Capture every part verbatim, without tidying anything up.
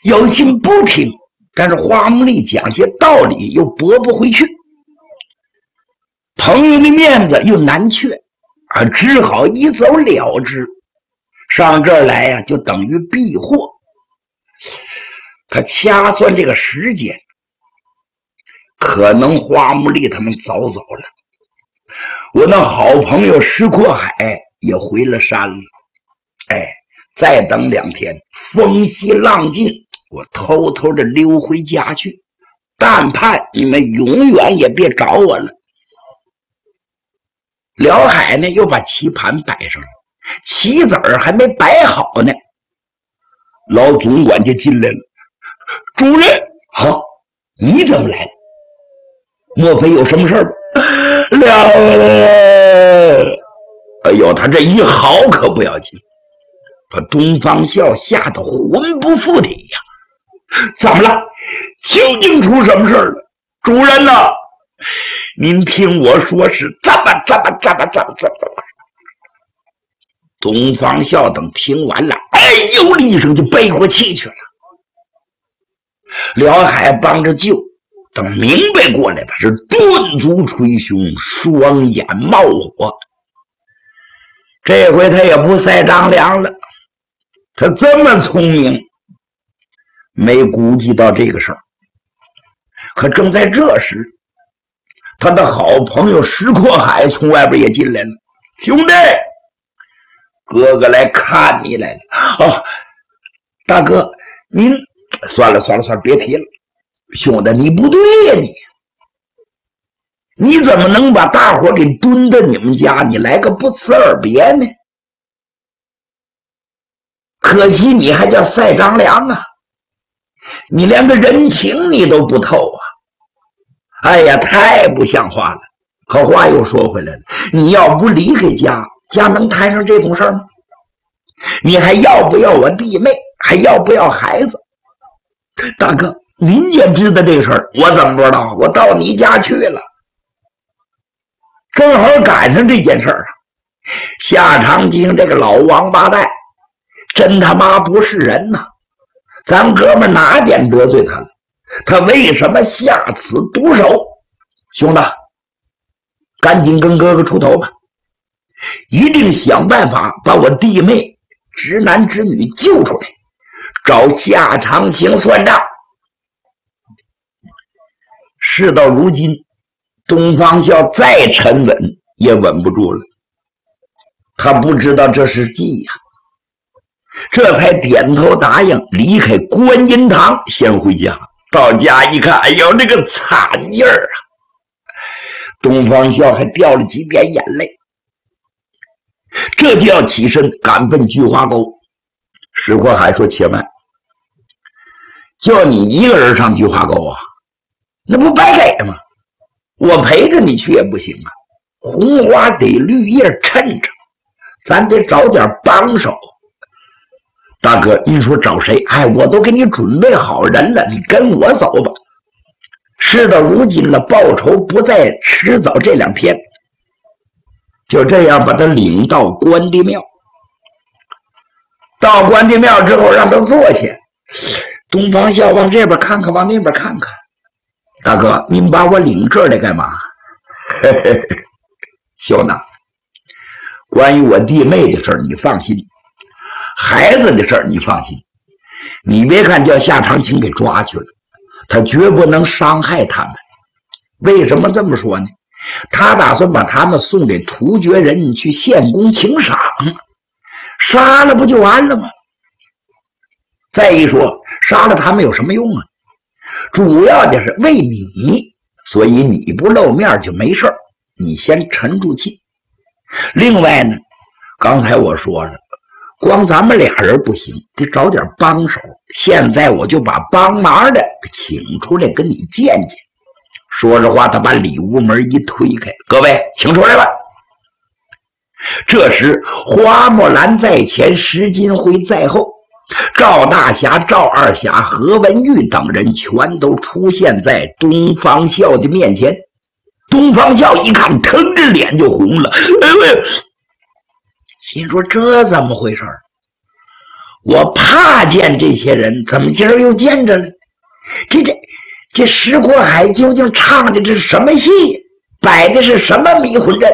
有心不听，但是花木兰讲些道理又驳不回去，朋友的面子又难却啊，只好一走了之。上这儿来呀、啊，就等于避祸。他掐算这个时间，可能花木兰他们早走了，我那好朋友石阔海也回了山了。哎，再等两天，风息浪静，我偷偷的溜回家去，但盼你们永远也别找我了。辽海呢，又把棋盘摆上了，棋子儿还没摆好呢，老总管就进来了。主任，好，你怎么来了？莫非有什么事儿？了，哎呦，他这一嚎可不要紧，把东方笑吓得魂不附体呀！怎么了？究竟出什么事了？主任呐，您听我说是这么这么这么这么这么这么。东方笑等听完了，哎呦了一声就背过气去了。辽海帮着救，等明白过来，他是顿足捶胸，双眼冒火。这回他也不赛张良了，他这么聪明，没估计到这个事儿。可正在这时，他的好朋友石阔海从外边也进来了。兄弟，哥哥来看你来了。哦，大哥，您算了算了算了，别提了。兄弟，你不对呀、啊、你！你怎么能把大伙给蹲到你们家？你来个不辞而别呢？可惜你还叫赛张良啊！你连个人情你都不透啊！哎呀，太不像话了！可话又说回来了，你要不离开家，家能摊上这种事儿吗？你还要不要我弟妹？还要不要孩子？大哥，您也知道这个事儿，我怎么不知道？我到你家去了，正好赶上这件事儿啊！夏长青这个老王八蛋，真他妈不是人呐！咱哥们哪点得罪他了？他为什么下此毒手？兄弟，赶紧跟哥哥出头吧，一定想办法把我弟妹直男直女救出来，找夏长青算账。事到如今，东方笑再沉稳也稳不住了，他不知道这是计呀、啊，这才点头答应离开观音堂先回家。到家一看，哎呦，这个惨劲儿啊！东方笑还掉了几点眼泪，这就要起身赶奔菊花沟。石阔海说：“且慢，就你一个人上菊花沟啊？那不白给吗？我陪着你去也不行啊！红花得绿叶衬着，咱得找点帮手。大哥，您说找谁？哎，我都给你准备好人了，你跟我走吧。事到如今了，报仇不再迟早这两天。”就这样把他领到关帝庙。到关帝庙之后，让他坐下。东方笑往这边看看，往那边看看。大哥，您把我领这儿来干嘛？嘿嘿嘿，兄弟，关于我弟妹的事儿你放心，孩子的事儿你放心。你别看叫夏长青给抓去了，他绝不能伤害他们。为什么这么说呢？他打算把他们送给突厥人去献功请赏，杀了不就完了吗？再一说，杀了他们有什么用啊？主要的是为你，所以你不露面就没事，你先沉住气。另外呢，刚才我说了，光咱们俩人不行，得找点帮手。现在我就把帮忙的请出来跟你见见。说着话，他把里屋门一推开，各位请出来吧。这时花木兰在前，石金辉在后，赵大侠、赵二侠、何文玉等人全都出现在东方笑的面前。东方笑一看，腾着脸就红了，哎呦，心说这怎么回事？ 我怕见这些人，怎么今儿又见着了？这这这石国海究竟唱的这是什么戏？摆的是什么迷魂阵？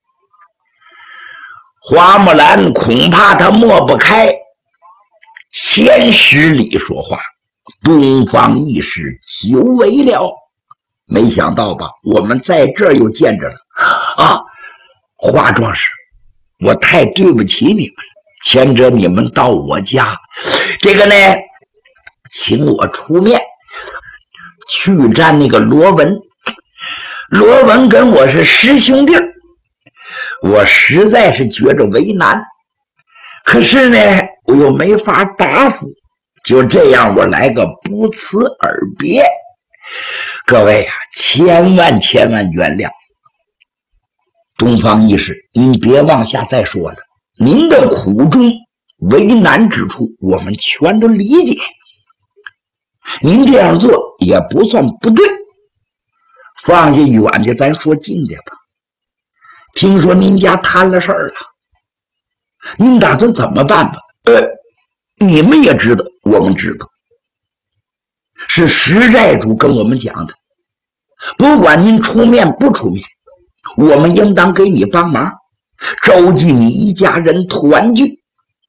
花木兰恐怕他抹不开，先施礼说话，东方义士久违了。没想到吧，我们在这儿又见着了啊！花壮士，我太对不起你们了，前者你们到我家，这个呢，请我出面去战那个罗文。罗文跟我是师兄弟，我实在是觉着为难，可是呢，我又没法答复，就这样，我来个不辞而别。各位啊，千万千万原谅。东方义士，您别往下再说了，您的苦衷为难之处我们全都理解，您这样做也不算不对。放下远的，咱说近的吧。听说您家摊了事儿了，您打算怎么办吧？呃，你们也知道，我们知道，是石寨主跟我们讲的，不管您出面不出面，我们应当给你帮忙，召集你一家人团聚。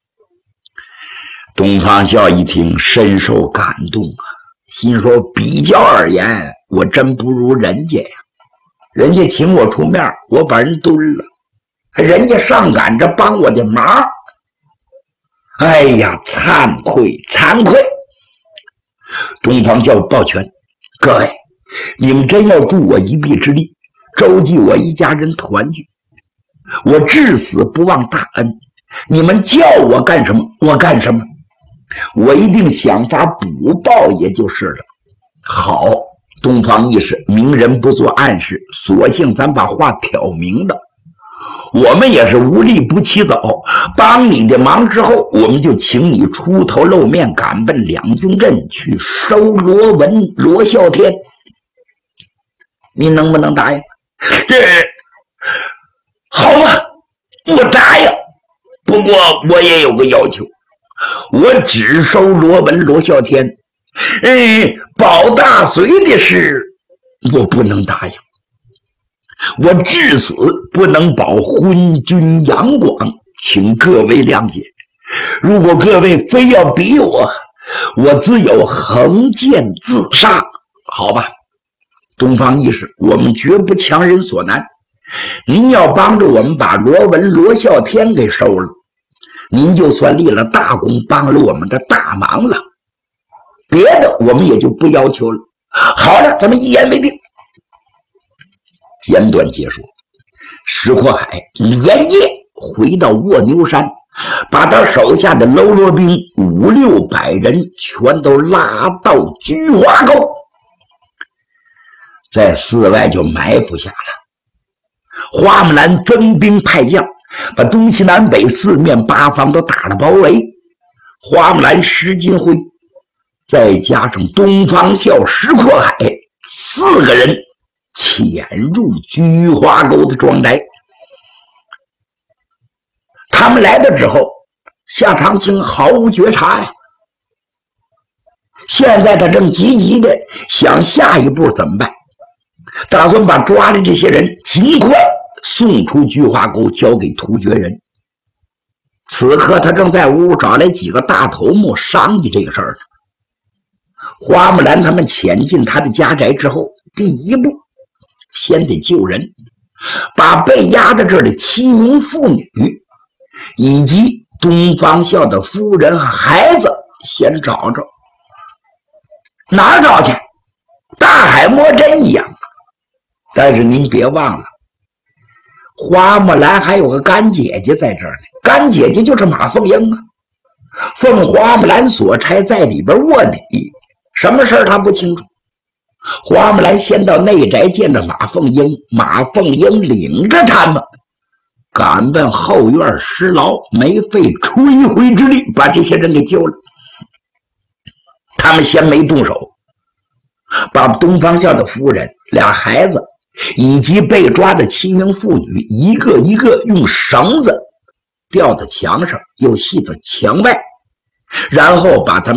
东方笑一听，深受感动啊，心说比较而言，我真不如人家呀。人家请我出面，我把人蹲了，人家上赶着帮我的忙。哎呀，惭愧惭愧！东方笑抱拳，各位，你们真要助我一臂之力，召集我一家人团聚，我至死不忘大恩。你们叫我干什么，我干什么，我一定想法补报，也就是了。好，东方义士，明人不做暗事，索性咱把话挑明的。我们也是无力不起早，帮你的忙之后，我们就请你出头露面，赶奔两军镇去收罗文、罗啸天。你能不能答应？这好吧，我答应。不过我也有个要求，我只收罗文、罗啸天。嗯，保大隋的事我不能答应，我至死不能保昏君杨广，请各位谅解。如果各位非要逼我，我自有横剑自杀。好吧，东方义士，我们绝不强人所难。您要帮着我们把罗文、罗啸天给收了，您就算立了大功，帮了我们的大忙了。别的我们也就不要求了。好了，咱们一言为定。简短结束，石阔海连夜回到卧牛山，把他手下的喽啰兵五六百人全都拉到菊花沟，在寺外就埋伏下了。花木兰分兵派将，把东西南北四面八方都打了包围。花木兰、石金辉再加上东方笑、石阔海四个人潜入菊花沟的庄宅。他们来的之后，夏长青毫无觉察呀。现在他正积极的想下一步怎么办，打算把抓的这些人尽快送出菊花沟，交给突厥人。此刻他正在屋找来几个大头目商议这个事儿呢。花木兰他们潜进他的家宅之后，第一步先得救人，把被压在这儿的七名妇女以及东方笑的夫人和孩子先找着。哪儿找去？大海摸针一样。但是您别忘了，花木兰还有个干姐姐在这儿呢，干姐姐就是马凤英啊。奉花木兰所差，在里边卧底，什么事儿他不清楚。花木兰先到内宅见着马凤英，马凤英领着他们赶奔后院施劳，没费吹灰之力把这些人给救了。他们先没动手，把东方笑的夫人、俩孩子以及被抓的七名妇女一个一个用绳子吊到墙上，又系到墙外， 然后把他们